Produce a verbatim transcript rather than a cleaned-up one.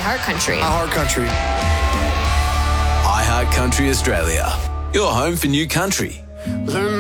iHeartCountry. iHeartCountry. iHeartCountry Australia. Your home for new country. Learn